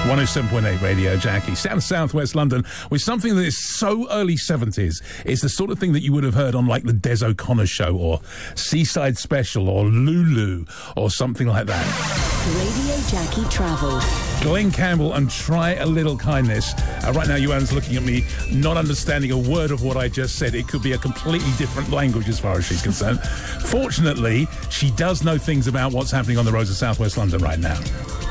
107.8 Radio Jackie. Southwest London with something that is so early 70s. It's the sort of thing that you would have heard on like the Des O'Connor Show or Seaside Special or Lulu or something like that. Radio Jackie Travel. Glenn Campbell and Try a Little Kindness. Right now, Yuan's looking at me, not understanding a word of what I just said. It could be a completely different language as far as she's concerned. Fortunately, she does know things about what's happening on the roads of Southwest London right now.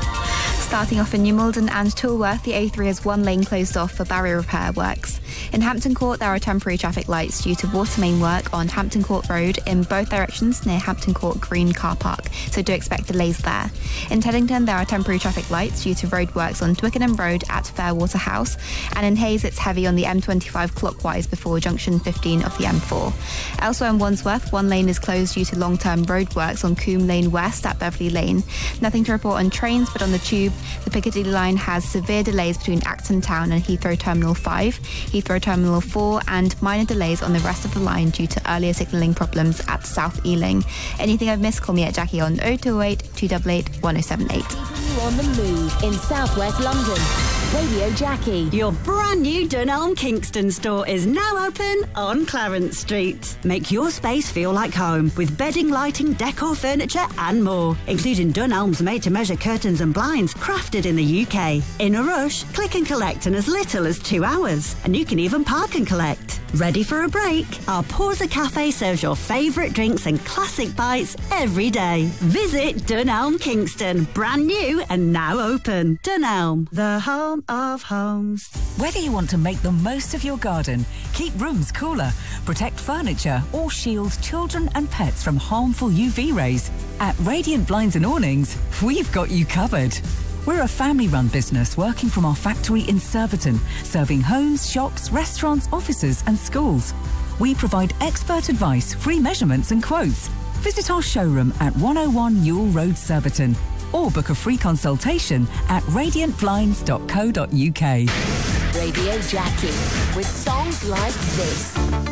Starting off in New Malden and Tolworth, the A3 has one lane closed off for barrier repair works. In Hampton Court, there are temporary traffic lights due to water main work on Hampton Court Road in both directions near Hampton Court Green Car Park, so do expect delays there. In Teddington, there are temporary traffic lights due to road works on Twickenham Road at Fairwater House, and in Hayes, it's heavy on the M25 clockwise before junction 15 of the M4. Elsewhere in Wandsworth, one lane is closed due to long-term road works on Coombe Lane West at Beverley Lane. Nothing to report on trains, but on the tube, the Piccadilly line has severe delays between Acton Town and Heathrow Terminal 5, Heathrow Terminal 4, and minor delays on the rest of the line due to earlier signalling problems at South Ealing. Anything I've missed, call me at Jackie on 0208 288 1078. Keeping you on the move in Southwest London. Radio Jackie. Your brand new Dunelm Kingston store is now open on Clarence Street. Make your space feel like home with bedding, lighting, decor, furniture and more, including Dunelm's made-to-measure curtains and blinds crafted in the UK. In a rush, click and collect in as little as 2 hours, and you can even park and collect. Ready for a break? Our Porza Cafe serves your favourite drinks and classic bites every day. Visit Dunelm Kingston, brand new and now open. Dunelm, the home of homes. Whether you want to make the most of your garden, keep rooms cooler, protect furniture, or shield children and pets from harmful UV rays, at Radiant Blinds and Awnings, we've got you covered. We're a family-run business working from our factory in Surbiton, serving homes, shops, restaurants, offices and schools. We provide expert advice, free measurements and quotes. Visit our showroom at 101 Ewell Road, Surbiton, or book a free consultation at radiantblinds.co.uk. Radio Jackie with songs like this.